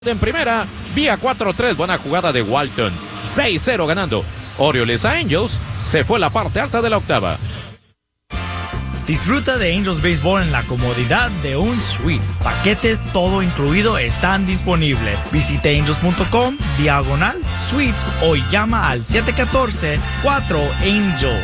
En primera, vía 4-3, buena jugada de Walton. 6-0 ganando. Orioles a Angels, se fue la parte alta de la octava. Disfruta de Angels Baseball en la comodidad de un suite. Paquetes todo incluido están disponibles. Visite angels.com/suites o llama al 714-4ANGEL.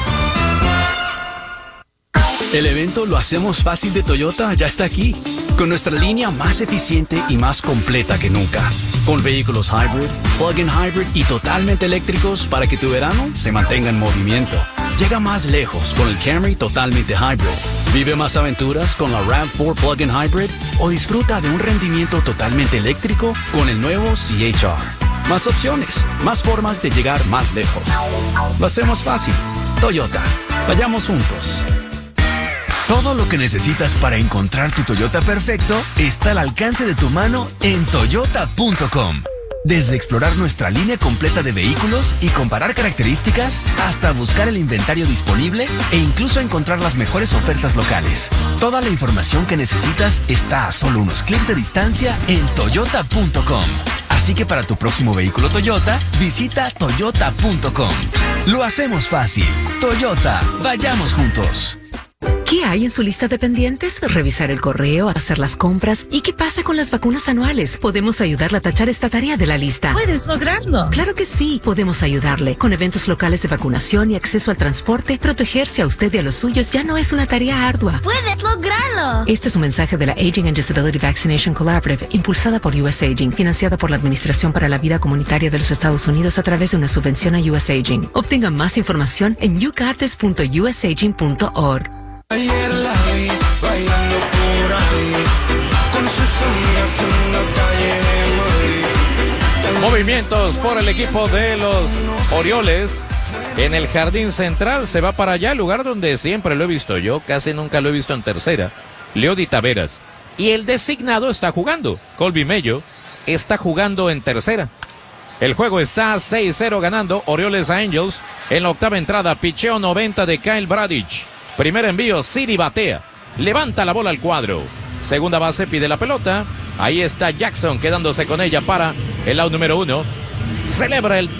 El evento Lo Hacemos Fácil de Toyota ya está aquí, con nuestra línea más eficiente y más completa que nunca. Con vehículos hybrid, plug-in hybrid y totalmente eléctricos para que tu verano se mantenga en movimiento. Llega más lejos con el Camry totalmente hybrid. Vive más aventuras con la RAV4 plug-in hybrid o disfruta de un rendimiento totalmente eléctrico con el nuevo CHR. Más opciones, más formas de llegar más lejos. Lo hacemos fácil. Toyota. Vayamos juntos. Todo lo que necesitas para encontrar tu Toyota perfecto está al alcance de tu mano en toyota.com. Desde explorar nuestra línea completa de vehículos y comparar características, hasta buscar el inventario disponible e incluso encontrar las mejores ofertas locales. Toda la información que necesitas está a solo unos clics de distancia en toyota.com. Así que para tu próximo vehículo Toyota, visita toyota.com. Lo hacemos fácil. Toyota, vayamos juntos. ¿Qué hay en su lista de pendientes? Revisar el correo, hacer las compras. ¿Y qué pasa con las vacunas anuales? Podemos ayudarle a tachar esta tarea de la lista. ¿Puedes lograrlo? Claro que sí. Podemos ayudarle. Con eventos locales de vacunación y acceso al transporte, protegerse a usted y a los suyos ya no es una tarea ardua. ¡Puedes lograrlo! Este es un mensaje de la Aging and Disability Vaccination Collaborative, impulsada por US Aging, financiada por la Administración para la Vida Comunitaria de los Estados Unidos a través de una subvención a US Aging. Obtenga más información en yougotis.usaging.org. Ayer la vi bailando por ahí con sus amigas en la calle de Madrid. Movimientos por el equipo de los Orioles. En el jardín central se va para allá, el lugar donde siempre lo he visto yo, casi nunca lo he visto en tercera. Leody Taveras. Y el designado está jugando. Colby Mello está jugando en tercera. El juego está 6-0 ganando Orioles a Angels. En la octava entrada, picheo 90 de Kyle Bradish. Primer envío, Siri batea. Levanta la bola al cuadro. Segunda base pide la pelota. Ahí está Jackson quedándose con ella para el out número 1. Celebra el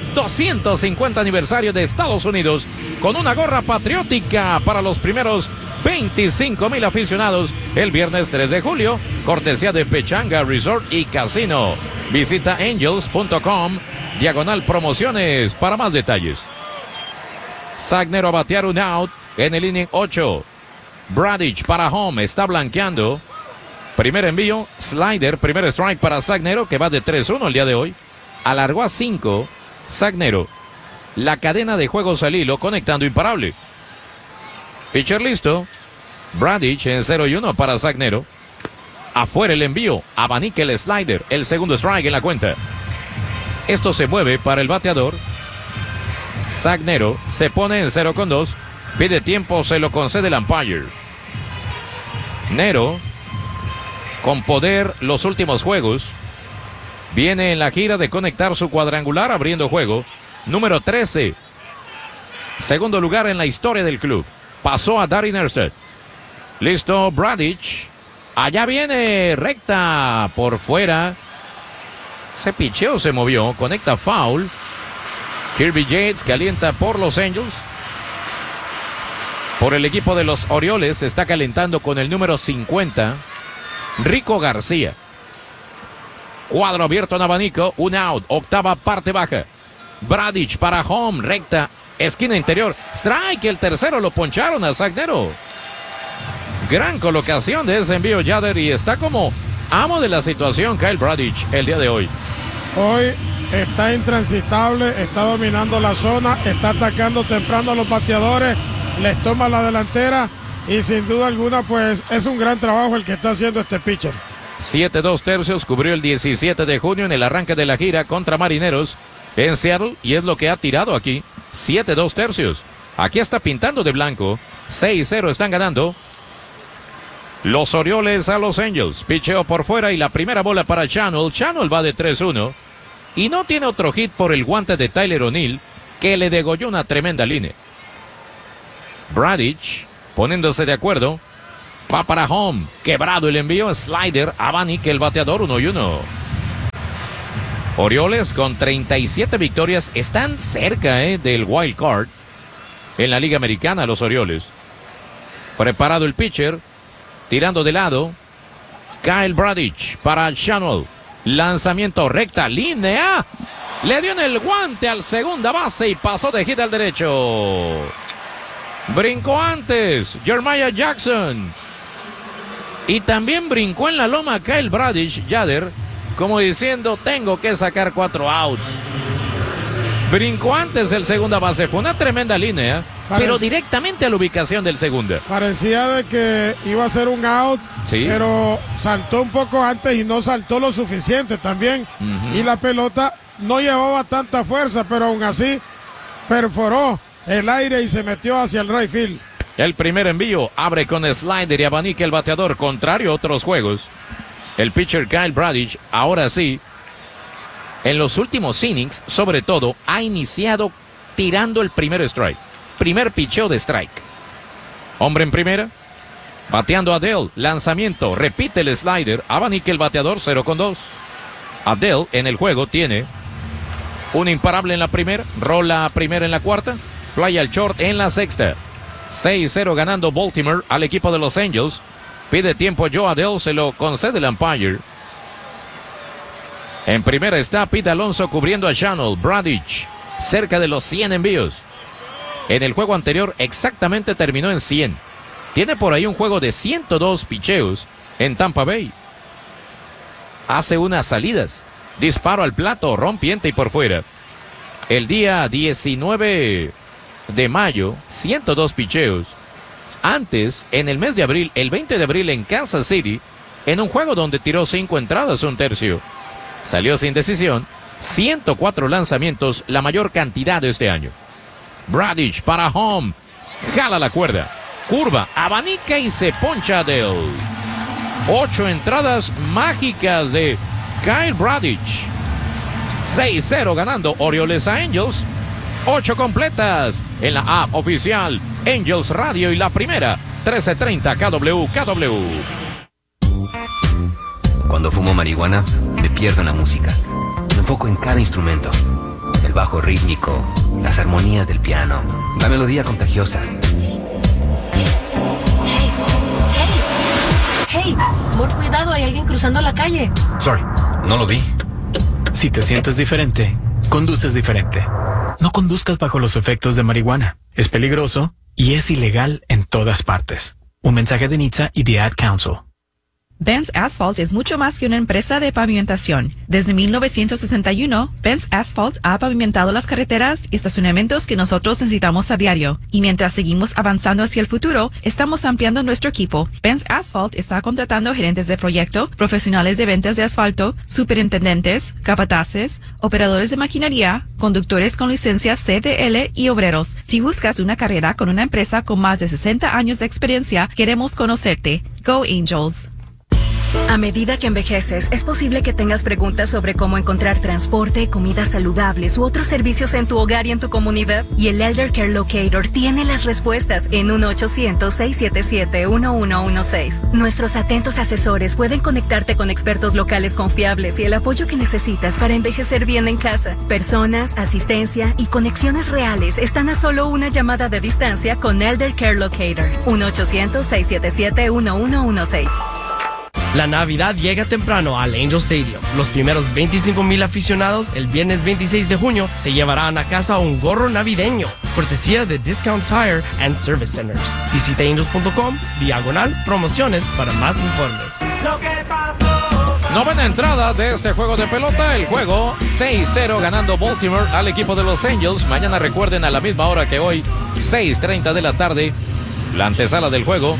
250 aniversario de Estados Unidos con una gorra patriótica para los primeros 25,000 aficionados el viernes 3 de julio. Cortesía de Pechanga Resort y Casino. Visita angels.com/promociones para más detalles. Sagnero a batear un out en el inning 8. Bradish para home, está blanqueando. Primer envío, slider, primer strike para Sagnero, que va de 3-1 el día de hoy. Alargó a 5. Sagnero, la cadena de juegos al hilo, conectando imparable. Pitcher listo. Bradish en 0-1 para Sagnero. Afuera el envío, abanica el slider, el segundo strike en la cuenta. Esto se mueve para el bateador. Sagnero se pone en 0-2. Pide tiempo, se lo concede el umpire. Nero, con poder los últimos juegos, viene en la gira de conectar su cuadrangular abriendo juego. Número 13. Segundo lugar en la historia del club. Pasó a Darren Erstad. Listo, Bradish. Allá viene, recta por fuera. Se picheó, se movió, conecta foul. Kirby Yates calienta por los Angels. Por el equipo de los Orioles se está calentando con el número 50, Rico García. Cuadro abierto en abanico, un out, octava parte baja. Bradish para home, recta, esquina interior. Strike, el tercero lo poncharon a Sagnero. Gran colocación de ese envío, Yader, y está como amo de la situación Kyle Bradish el día de hoy. Hoy está intransitable, está dominando la zona, está atacando temprano a los bateadores. Les toma la delantera y sin duda alguna pues es un gran trabajo el que está haciendo este pitcher. 7-2 tercios, cubrió el 17 de junio en el arranque de la gira contra Marineros en Seattle y es lo que ha tirado aquí. 7-2 tercios. Aquí está pintando de blanco. 6-0 están ganando los Orioles a los Angels. Picheo por fuera y la primera bola para Channel. Channel va de 3-1 y no tiene otro hit por el guante de Tyler O'Neill que le degolló una tremenda línea. Bradish poniéndose de acuerdo. Va para home. Quebrado el envío. Slider. Abanica el bateador 1-1. Orioles con 37 victorias están cerca del wild card en la Liga Americana, los Orioles. Preparado el pitcher, tirando de lado, Kyle Bradish para Shanwell. Lanzamiento recta, línea. Le dio en el guante al segunda base y pasó de hit al derecho. Brincó antes Jeremiah Jackson. Y también brincó en la loma Kyle Bradish, Yader, como diciendo, tengo que sacar 4 outs. Brincó antes el segunda base. Fue una tremenda línea, pero directamente a la ubicación del segunda. Parecía de que iba a ser un out, ¿sí? Pero saltó un poco antes y no saltó lo suficiente también. Y la pelota no llevaba tanta fuerza, pero aún así perforó el aire y se metió hacia el right field. El primer envío abre con slider y abanica el bateador, contrario a otros juegos. El pitcher Kyle Bradish, ahora sí, en los últimos innings, sobre todo, ha iniciado tirando el primer strike. Primer picheo de strike. Hombre en primera, bateando Adele, lanzamiento, repite el slider, abanica el bateador, 0-2. Adele en el juego tiene un imparable en la primera, rola primera en la cuarta, fly al short en la sexta. 6-0 ganando Baltimore al equipo de los Angels. Pide tiempo Joe Adele, se lo concede el umpire. En primera está Pete Alonso cubriendo a Shanwell. Bradish cerca de los 100 envíos. En el juego anterior exactamente terminó en 100. Tiene por ahí un juego de 102 picheos en Tampa Bay. Hace unas salidas. Disparo al plato, rompiente y por fuera. El día 19 de mayo, 102 picheos. Antes, en el mes de abril, el 20 de abril en Kansas City, en un juego donde tiró 5 entradas, un tercio. Salió sin decisión, 104 lanzamientos, la mayor cantidad de este año. Bradish para home, jala la cuerda, curva, abanica y se poncha Adele. 8 entradas mágicas de Kyle Bradish. 6-0 ganando Orioles a Angels. 8 completas en la app oficial Angels Radio y la primera 1330 KW. Cuando fumo marihuana, me pierdo en la música. Me enfoco en cada instrumento. El bajo rítmico, las armonías del piano, la melodía contagiosa. Hey, por cuidado, hay alguien cruzando la calle. Sorry, no lo vi. Si te sientes diferente, conduces diferente. No conduzcas bajo los efectos de marihuana. Es peligroso y es ilegal en todas partes. Un mensaje de NHTSA y The Ad Council. Benz Asphalt es mucho más que una empresa de pavimentación. Desde 1961, Benz Asphalt ha pavimentado las carreteras y estacionamientos que nosotros necesitamos a diario. Y mientras seguimos avanzando hacia el futuro, estamos ampliando nuestro equipo. Benz Asphalt está contratando gerentes de proyecto, profesionales de ventas de asfalto, superintendentes, capataces, operadores de maquinaria, conductores con licencia CDL y obreros. Si buscas una carrera con una empresa con más de 60 años de experiencia, queremos conocerte. Go Angels. A medida que envejeces, es posible que tengas preguntas sobre cómo encontrar transporte, comidas saludables u otros servicios en tu hogar y en tu comunidad. Y el Elder Care Locator tiene las respuestas en 1-800-677-1116. Nuestros atentos asesores pueden conectarte con expertos locales confiables y el apoyo que necesitas para envejecer bien en casa. Personas, asistencia y conexiones reales están a solo una llamada de distancia con Elder Care Locator. 1-800-677-1116. La Navidad llega temprano al Angel Stadium. Los primeros 25,000 aficionados el viernes 26 de junio se llevarán a casa un gorro navideño, cortesía de Discount Tire and Service Centers. Visita angels.com/promociones para más informes. Novena entrada de este juego de pelota, el juego 6-0 ganando Baltimore al equipo de los Angels. Mañana recuerden a la misma hora que hoy, 6:30 de la tarde, la antesala del juego.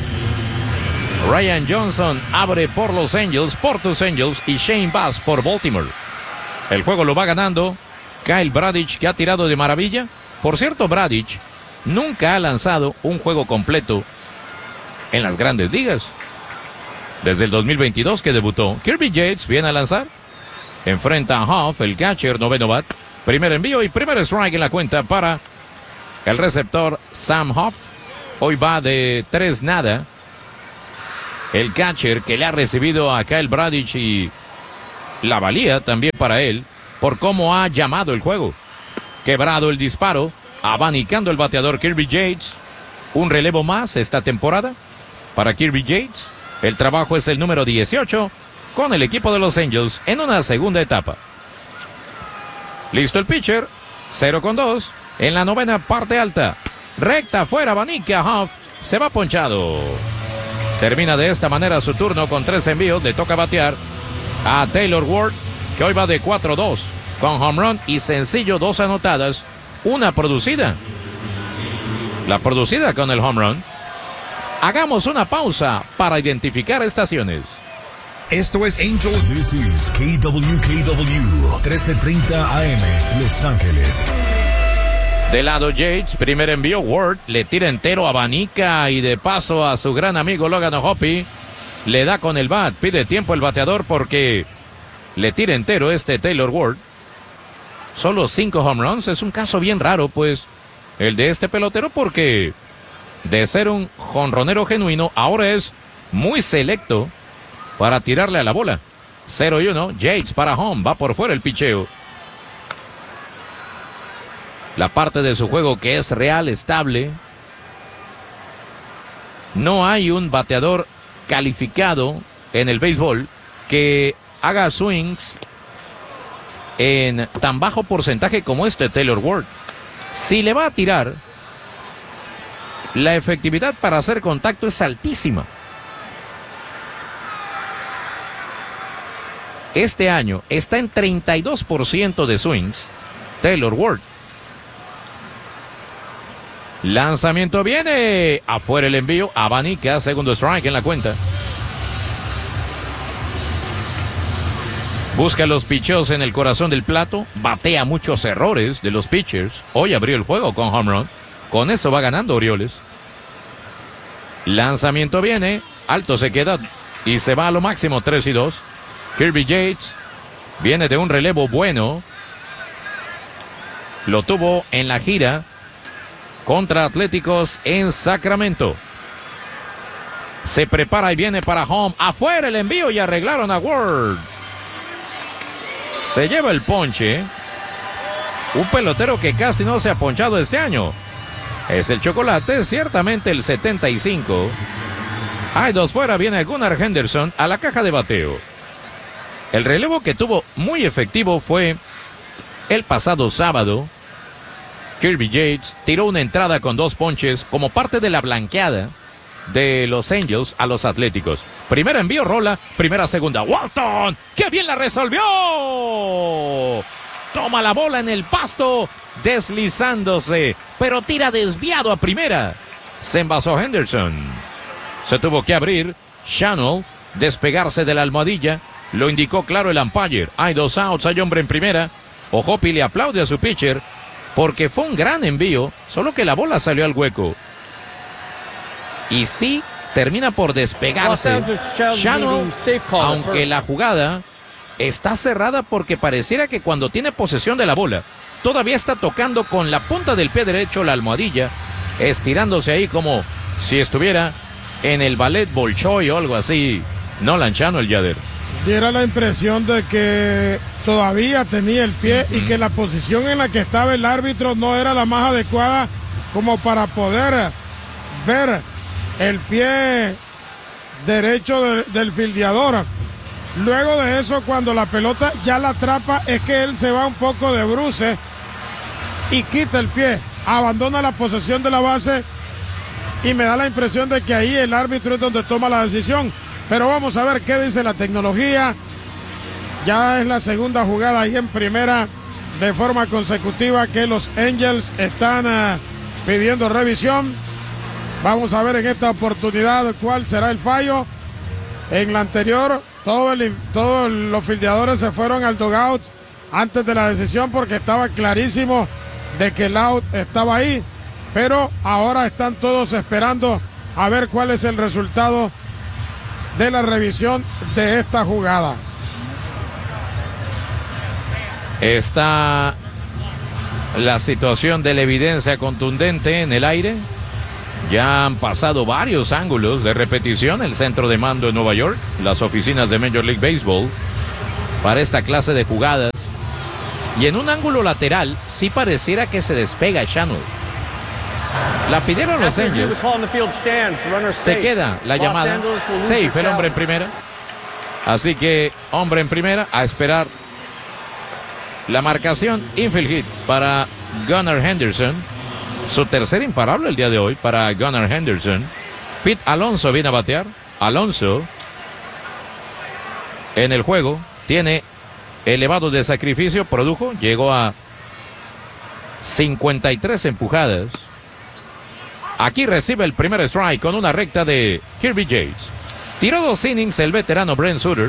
Ryan Johnson abre por los Angels, por tus Angels, y Shane Baz por Baltimore. El juego lo va ganando Kyle Bradish, que ha tirado de maravilla. Por cierto, Bradish nunca ha lanzado un juego completo en las grandes ligas. Desde el 2022 que debutó. Kirby Yates viene a lanzar. Enfrenta a Huff, el catcher, noveno bat. Primer envío y primer strike en la cuenta para el receptor Sam Huff. Hoy va de 3-0. El catcher que le ha recibido a Kyle Bradish y la valía también para él por cómo ha llamado el juego. Quebrado el disparo, abanicando el bateador Kirby Yates. Un relevo más esta temporada para Kirby Yates. El trabajo es el número 18 con el equipo de los Angels en una segunda etapa. Listo el pitcher, 0-2 en la novena parte alta. Recta afuera, abanica Huff, se va ponchado. Termina de esta manera su turno con 3 envíos. Le toca batear a Taylor Ward, que hoy va de 4-2 con home run y sencillo, 2 anotadas, una producida. La producida con el home run. Hagamos una pausa para identificar estaciones. Esto es Angels. This is KWKW 1330 AM, Los Ángeles. De lado Yates, primer envío, Ward le tira entero, abanica y de paso a su gran amigo Logan O'Hoppe. Le da con el bat, pide tiempo el bateador porque le tira entero Taylor Ward. Solo 5 home runs, es un caso bien raro pues el de este pelotero, porque de ser un jonronero genuino, ahora es muy selecto para tirarle a la bola. 0-1, Yates para home, va por fuera el picheo. La parte de su juego que es real, estable. No hay un bateador calificado en el béisbol que haga swings en tan bajo porcentaje como Taylor Ward. Si le va a tirar, la efectividad para hacer contacto es altísima. Este año está en 32% de swings Taylor Ward. Lanzamiento viene. Afuera el envío. Abanica. Segundo strike en la cuenta. Busca los picheos en el corazón del plato. Batea muchos errores de los pitchers. Hoy abrió el juego con home run. Con eso va ganando Orioles. Lanzamiento viene. Alto se queda. Y se va a lo máximo. 3-2. Kirby Yates viene de un relevo bueno. Lo tuvo en la gira contra Atléticos en Sacramento. Se prepara y viene para home. Afuera el envío y arreglaron a Ward. Se lleva el ponche. Un pelotero que casi no se ha ponchado este año. Es el chocolate, ciertamente el 75. Hay 2 fuera, viene Gunnar Henderson a la caja de bateo. El relevo que tuvo muy efectivo fue el pasado sábado. Kirby Yates tiró una entrada con 2 ponches como parte de la blanqueada de los Angels a los Atléticos. Primer envío, rola, primera, segunda. Walton, ¡qué bien la resolvió! Toma la bola en el pasto, deslizándose, pero tira desviado a primera. Se envasó Henderson. Se tuvo que abrir Shannon, despegarse de la almohadilla. Lo indicó claro el umpire. Hay 2 outs, hay hombre en primera. O'Hoppe le aplaude a su pitcher porque fue un gran envío, solo que la bola salió al hueco. Y sí, termina por despegarse Shannon, aunque la jugada está cerrada porque pareciera que cuando tiene posesión de la bola, todavía está tocando con la punta del pie derecho la almohadilla, estirándose ahí como si estuviera en el ballet Bolshoi o algo así. Nolan Shannon, el Yader. Diera la impresión de que todavía tenía el pie y que la posición en la que estaba el árbitro no era la más adecuada como para poder ver el pie derecho del fildeador. Luego de eso, cuando la pelota ya la atrapa, es que él se va un poco de bruce y quita el pie, abandona la posesión de la base y me da la impresión de que ahí el árbitro es donde toma la decisión. Pero vamos a ver qué dice la tecnología. Ya es la segunda jugada ahí en primera de forma consecutiva que los Angels están pidiendo revisión. Vamos a ver en esta oportunidad cuál será el fallo. En la anterior, todos los fildeadores se fueron al dugout antes de la decisión porque estaba clarísimo de que el out estaba ahí. Pero ahora están todos esperando a ver cuál es el resultado de la revisión de esta jugada. Está la situación de la evidencia contundente en el aire. Ya han pasado varios ángulos de repetición, el centro de mando en Nueva York, las oficinas de Major League Baseball, para esta clase de jugadas Y en un ángulo lateral, sí pareciera que se despega Shannon. La pidieron los Angels. Se queda la llamada. Safe el hombre en primera. Así que hombre en primera a esperar la marcación. Infield hit para Gunnar Henderson. Su tercer imparable el día de hoy para Gunnar Henderson. Pete Alonso viene a batear. Alonso en el juego tiene elevado de sacrificio. Produjo, llegó a 53 empujadas. Aquí recibe el primer strike con una recta de Kirby Yates. Tiró 2 innings el veterano Brent Suter,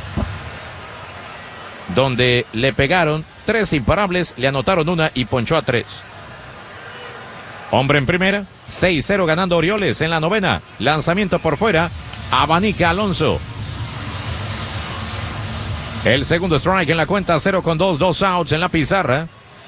donde le pegaron 3 imparables, le anotaron 1 y ponchó a 3. Hombre en primera, 6-0 ganando Orioles en la novena. Lanzamiento por fuera, abanica Alonso. El segundo strike en la cuenta, 0-2, 2 outs en la pizarra.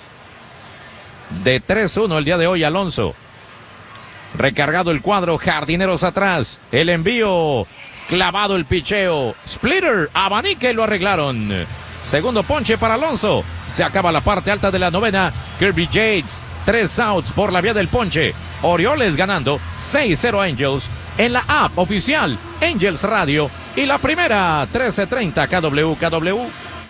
De 3-1 el día de hoy Alonso. Recargado el cuadro, jardineros atrás. El envío, clavado el picheo. Splitter, abanica y lo arreglaron. Segundo ponche para Alonso. Se acaba la parte alta de la novena. Kirby Yates, 3 outs por la vía del ponche. Orioles ganando 6-0 Angels en la app oficial Angels Radio. Y la primera, 13:30 KWKW.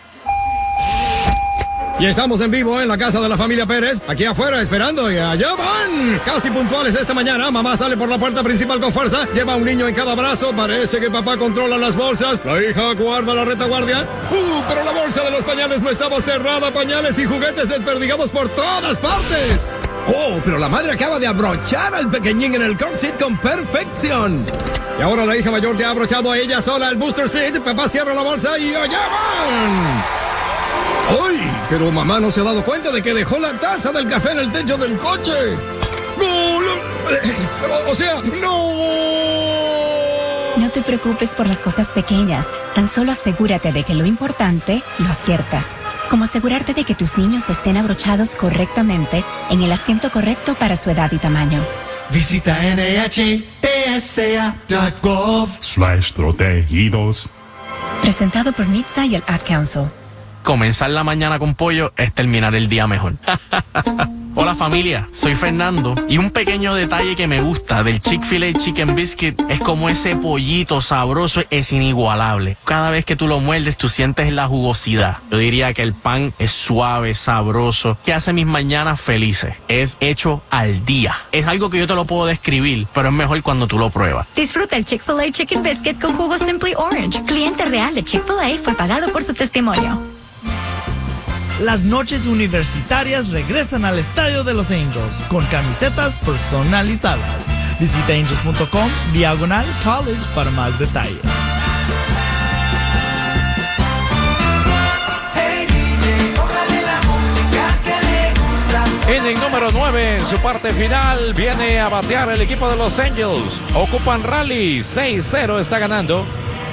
Y estamos en vivo en la casa de la familia Pérez, aquí afuera esperando y allá van. Casi puntuales esta mañana, mamá sale por la puerta principal con fuerza, lleva un niño en cada brazo, parece que papá controla las bolsas, la hija guarda la retaguardia. Pero la bolsa de los pañales no estaba cerrada, pañales y juguetes desperdigados por todas partes. Oh, pero la madre acaba de abrochar al pequeñín en el car seat con perfección. Y ahora la hija mayor ya ha abrochado a ella sola el booster seat, papá cierra la bolsa y allá van. ¡Ay! Pero mamá no se ha dado cuenta de que dejó la taza del café en el techo del coche. ¡No! O sea, ¡no! No te preocupes por las cosas pequeñas. Tan solo asegúrate de que lo importante lo aciertas. Como asegurarte de que tus niños estén abrochados correctamente en el asiento correcto para su edad y tamaño. Visita NHTSA.gov/protegidos. Presentado por NHTSA y el Ad Council. Comenzar la mañana con pollo es terminar el día mejor. Hola familia, soy Fernando y un pequeño detalle que me gusta del Chick-fil-A Chicken Biscuit es como ese pollito sabroso es inigualable. Cada vez que tú lo muerdes tú sientes la jugosidad. Yo diría que el pan es suave, sabroso, que hace mis mañanas felices. Es hecho al día. Es algo que yo te lo puedo describir, pero es mejor cuando tú lo pruebas. Disfruta el Chick-fil-A Chicken Biscuit con jugo Simply Orange. Cliente real de Chick-fil-A fue pagado por su testimonio. Las noches universitarias regresan al Estadio de los Angels con camisetas personalizadas. Visita angels.com/college para más detalles. Inning número 9 en su parte final. Viene a batear el equipo de los Angels. Ocupan rally. 6-0 está ganando.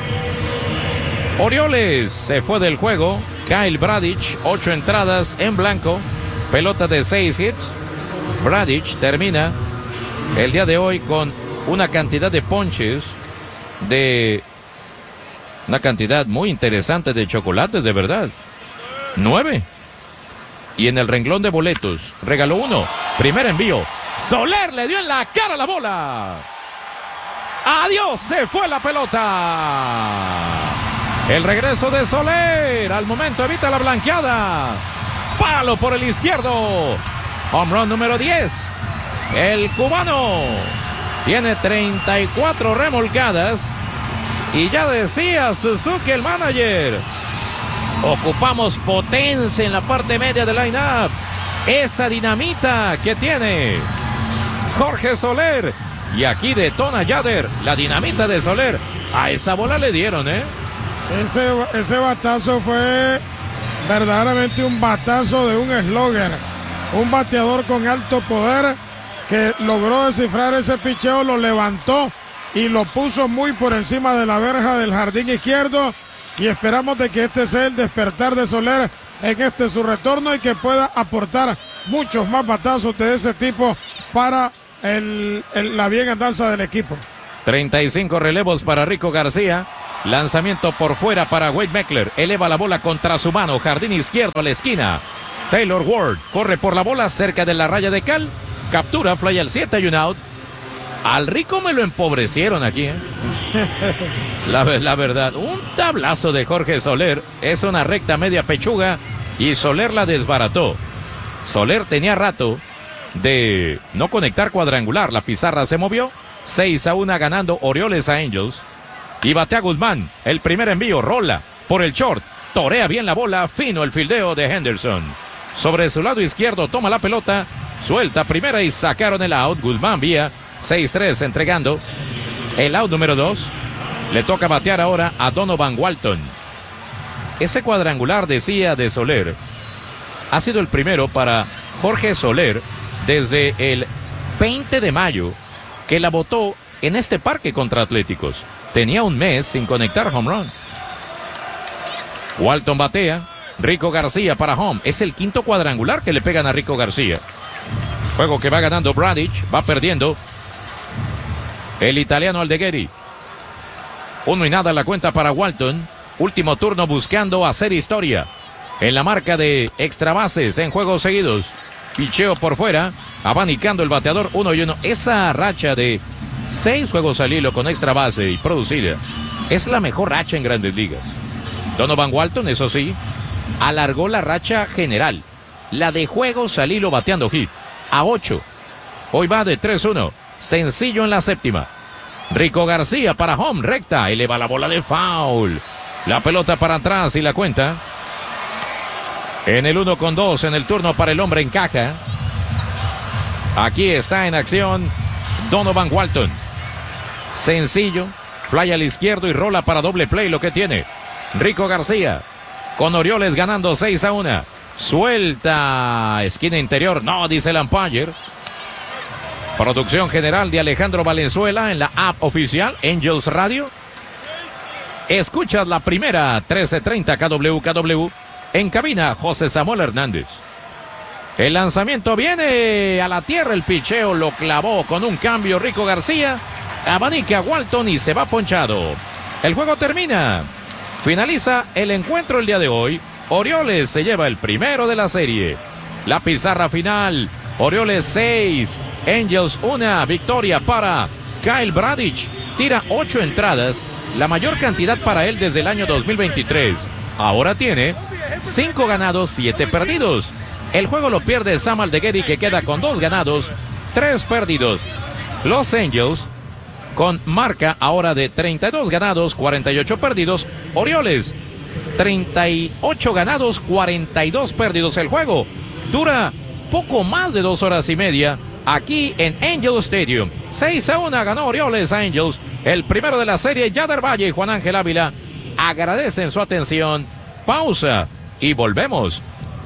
Orioles se fue del juego. Kyle Bradish, 8 entradas en blanco, pelota de 6 hits. Bradish termina el día de hoy con una cantidad de ponches, de una cantidad muy interesante de chocolates, de verdad. 9. Y en el renglón de boletos regaló 1. Primer envío. Soler le dio en la cara la bola. Adiós, se fue la pelota. El regreso de Soler, al momento evita la blanqueada. Palo por el izquierdo. Home run número 10. El cubano tiene 34 remolcadas. Y ya decía Suzuki, el manager, ocupamos potencia en la parte media del line-up. Esa dinamita que tiene Jorge Soler. Y aquí detona Yader, la dinamita de Soler. A esa bola le dieron, Ese batazo fue verdaderamente un batazo de un slugger, un bateador con alto poder que logró descifrar ese picheo, lo levantó y lo puso muy por encima de la verja del jardín izquierdo, y esperamos de que este sea el despertar de Soler en su retorno y que pueda aportar muchos más batazos de ese tipo para la bien andanza del equipo. 35 relevos para Rico García. Lanzamiento por fuera para Wade Meckler. Eleva la bola contra su mano. Jardín izquierdo a la esquina. Taylor Ward corre por la bola cerca de la raya de cal. Captura, fly al 7 y un out. Al Rico me lo empobrecieron aquí, ¿eh? La verdad, un tablazo de Jorge Soler. Es una recta media pechuga y Soler la desbarató. Soler tenía rato de no conectar cuadrangular. La pizarra se movió. 6-1 ganando Orioles a Angels. Y batea Guzmán. El primer envío, rola por el short. Torea bien la bola. Fino el fildeo de Henderson. Sobre su lado izquierdo toma la pelota. Suelta primera y sacaron el out. Guzmán vía 6-3 entregando el out número 2. Le toca batear ahora a Donovan Walton. Ese cuadrangular, decía, de Soler ha sido el primero para Jorge Soler desde el 20 de mayo que la botó en este parque contra Atléticos. Tenía un mes sin conectar home run. Walton batea. Rico García para home. Es el quinto cuadrangular que le pegan a Rico García. Juego que va ganando Bradish. Va perdiendo el italiano Aldeguerri. 1-0 la cuenta para Walton. Último turno buscando hacer historia en la marca de extra bases en juegos seguidos. Picheo por fuera, abanicando el bateador 1-1. Esa racha de 6 juegos al hilo con extra base y producida es la mejor racha en Grandes Ligas. Donovan Walton, eso sí, alargó la racha general, la de juegos al hilo bateando hit, a 8. Hoy va de 3-1, sencillo en la séptima. Rico García para home, recta, eleva la bola de foul. La pelota para atrás y la cuenta. En el 1-2 en el turno para el hombre en caja. Aquí está en acción Donovan Walton. Sencillo, fly al izquierdo y rola para doble play lo que tiene. Rico García con Orioles ganando 6-1. Suelta, esquina interior, no, dice el umpire. Producción general de Alejandro Valenzuela en la app oficial Angels Radio. Escuchas la primera 1330 KWKW. En cabina, José Samuel Hernández. El lanzamiento viene a la tierra, el picheo lo clavó con un cambio Rico García. Abanica Walton y se va ponchado. El juego termina. Finaliza el encuentro el día de hoy. Orioles se lleva el primero de la serie. La pizarra final. Orioles 6, Angels 1. Victoria para Kyle Bradish. Tira 8 entradas, la mayor cantidad para él desde el año 2023. Ahora tiene 5 ganados, 7 perdidos. El juego lo pierde Sam Aldeguerri, que queda con 2 ganados, 3 perdidos. Los Angels con marca ahora de 32 ganados, 48 perdidos. Orioles 38 ganados, 42 perdidos. El juego dura poco más de 2 horas y media aquí en Angel Stadium. 6-1 ganó Orioles a Angels. El primero de la serie. Yader Valle y Juan Ángel Ávila agradecen su atención. Pausa y volvemos.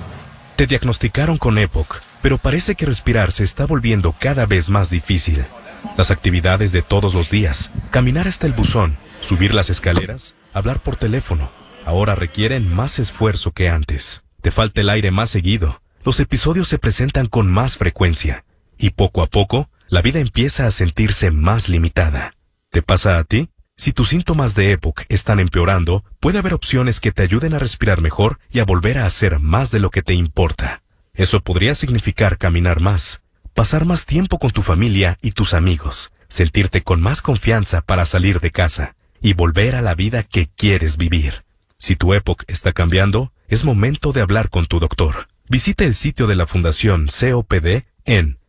Te diagnosticaron con EPOC, pero parece que respirar se está volviendo cada vez más difícil. Las actividades de todos los días, caminar hasta el buzón, subir las escaleras, hablar por teléfono, ahora requieren más esfuerzo que antes. Te falta el aire más seguido. Los episodios se presentan con más frecuencia. Y poco a poco, la vida empieza a sentirse más limitada. ¿Te pasa a ti? Si tus síntomas de EPOC están empeorando, puede haber opciones que te ayuden a respirar mejor y a volver a hacer más de lo que te importa. Eso podría significar caminar más, pasar más tiempo con tu familia y tus amigos, sentirte con más confianza para salir de casa y volver a la vida que quieres vivir. Si tu EPOC está cambiando, es momento de hablar con tu doctor. Visita el sitio de la Fundación COPD en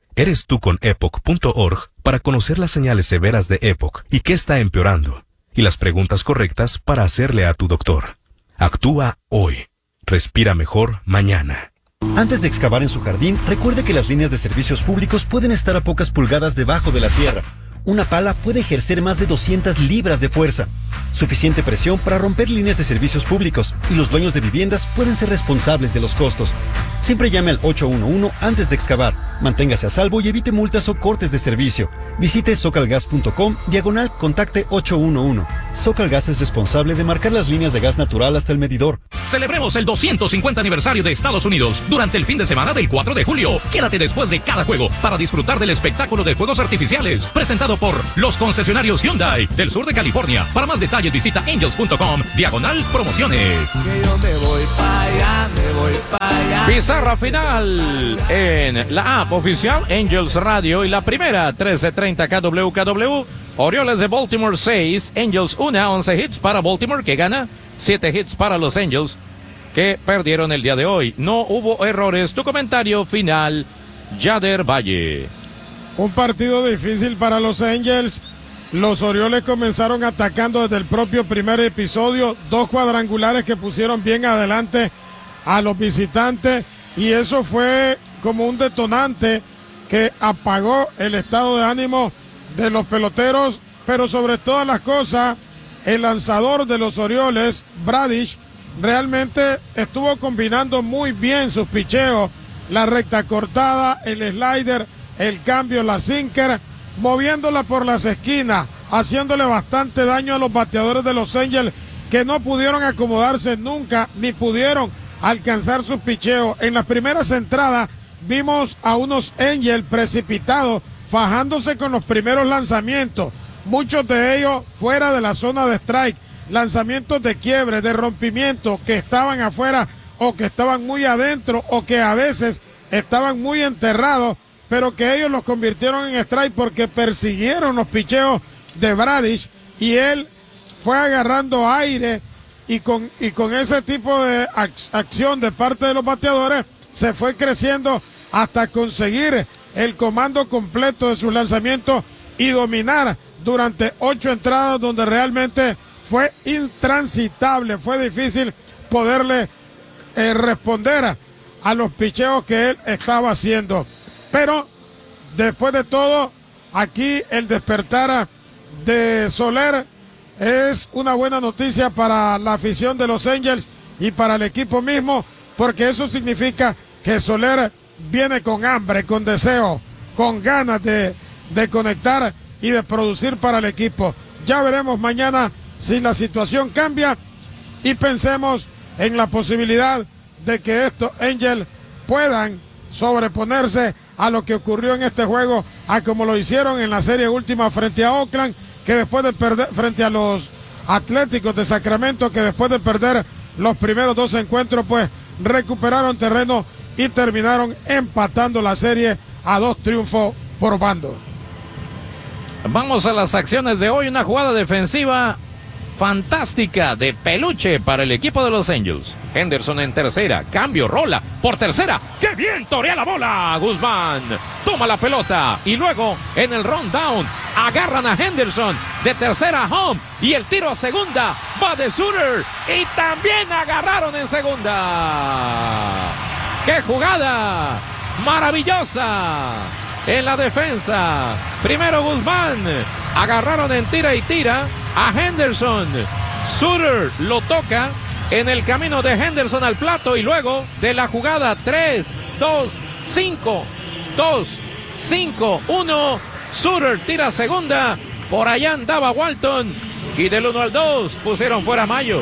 erestuconepoc.org para conocer las señales severas de EPOC y qué está empeorando, y las preguntas correctas para hacerle a tu doctor. Actúa hoy. Respira mejor mañana. Antes de excavar en su jardín, recuerde que las líneas de servicios públicos pueden estar a pocas pulgadas debajo de la tierra. Una pala puede ejercer más de 200 libras de fuerza. Suficiente presión para romper líneas de servicios públicos, y los dueños de viviendas pueden ser responsables de los costos. Siempre llame al 811 antes de excavar. Manténgase a salvo y evite multas o cortes de servicio. Visite socalgas.com/contacte 811. Socalgas es responsable de marcar las líneas de gas natural hasta el medidor. Celebremos el 250 aniversario de Estados Unidos durante el fin de semana del 4 de julio. Quédate después de cada juego para disfrutar del espectáculo de fuegos artificiales presentado por los concesionarios Hyundai del sur de California. Para más detalles visita angels.com/promociones. Que yo me voy para allá, me voy para allá. Pizarra final en la app oficial Angels Radio y la primera 13:30 KWKW. Orioles de Baltimore 6, Angels 1, 11 hits para Baltimore que gana, 7 hits para los Angels que perdieron el día de hoy. No hubo errores. Tu comentario final, Yader Valle. Un partido difícil para los Angels. Los Orioles comenzaron atacando desde el propio primer episodio. 2 cuadrangulares que pusieron bien adelante a los visitantes. Y eso fue como un detonante que apagó el estado de ánimo de los peloteros. Pero sobre todas las cosas, el lanzador de los Orioles, Bradish, realmente estuvo combinando muy bien sus picheos. La recta cortada, el slider, el cambio, la sinker, moviéndola por las esquinas, haciéndole bastante daño a los bateadores de los Angels que no pudieron acomodarse nunca, ni pudieron alcanzar sus picheos. En las primeras entradas vimos a unos Angels precipitados, fajándose con los primeros lanzamientos, muchos de ellos fuera de la zona de strike, lanzamientos de quiebre, de rompimiento, que estaban afuera o que estaban muy adentro o que a veces estaban muy enterrados, pero que ellos los convirtieron en strike porque persiguieron los picheos de Bradish y él fue agarrando aire y con ese tipo de acción de parte de los bateadores se fue creciendo hasta conseguir el comando completo de sus lanzamientos y dominar durante 8 entradas donde realmente fue intransitable, fue difícil poderle responder a los picheos que él estaba haciendo. Pero después de todo, aquí el despertar de Soler es una buena noticia para la afición de los Angels y para el equipo mismo, porque eso significa que Soler viene con hambre, con deseo, con ganas de conectar y de producir para el equipo. Ya veremos mañana si la situación cambia y pensemos en la posibilidad de que estos Angels puedan sobreponerse a lo que ocurrió en este juego, a como lo hicieron en la serie última frente a Oakland, que después de perder frente a los Atléticos de Sacramento, que después de perder los primeros 2 encuentros, pues recuperaron terreno y terminaron empatando la serie a 2 triunfos por bando. Vamos a las acciones de hoy. Una jugada defensiva fantástica de peluche para el equipo de los Angels. Henderson en tercera, cambio, rola por tercera. ¡Qué bien torea la bola! Guzmán toma la pelota y luego en el rundown agarran a Henderson de tercera a home y el tiro a segunda va de Sutter y también agarraron en segunda. ¡Qué jugada maravillosa! En la defensa, primero Guzmán, agarraron en tira y tira a Henderson. Sutter lo toca en el camino de Henderson al plato y luego de la jugada 3, 2, 5, 2, 5, 1. Sutter tira segunda, por allá andaba Walton y del 1 al 2 pusieron fuera a Mayo.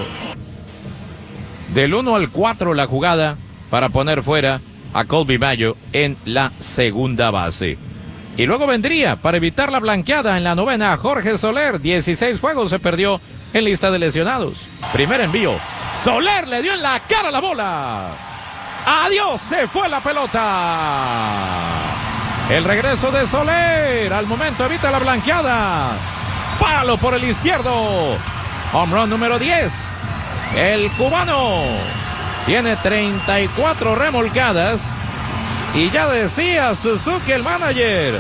Del 1 al 4 la jugada para poner fuera a Colby Mayo en la segunda base. Y luego vendría, para evitar la blanqueada en la novena, Jorge Soler. 16 juegos se perdió en lista de lesionados. Primer envío. Soler le dio en la cara la bola. Adiós, se fue la pelota. El regreso de Soler. Al momento evita la blanqueada. Palo por el izquierdo. Home run número 10. El cubano tiene 34 remolcadas. Y ya decía Suzuki, el manager,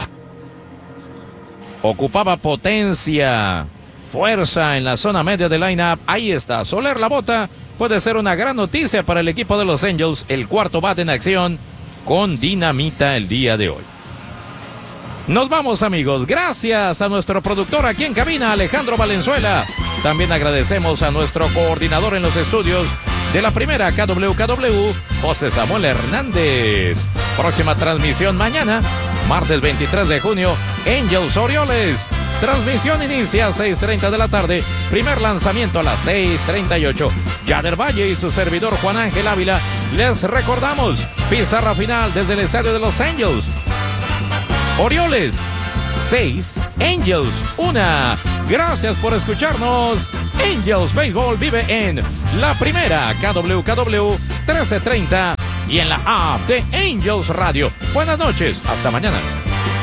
ocupaba potencia, fuerza en la zona media del line-up. Ahí está, Soler la bota. Puede ser una gran noticia para el equipo de los Angels. El cuarto bate en acción con dinamita el día de hoy. Nos vamos, amigos. Gracias a nuestro productor aquí en cabina, Alejandro Valenzuela. También agradecemos a nuestro coordinador en los estudios de la primera KWKW, José Samuel Hernández. Próxima transmisión mañana, martes 23 de junio, Angels Orioles. Transmisión inicia a 6:30 de la tarde. Primer lanzamiento a las 6:38. Yader Valle y su servidor Juan Ángel Ávila les recordamos: pizarra final desde el estadio de Los Angels. Orioles 6, Angels 1. Gracias por escucharnos. Angels Baseball vive en la primera KWKW 1330 y en la app de Angels Radio. Buenas noches, hasta mañana.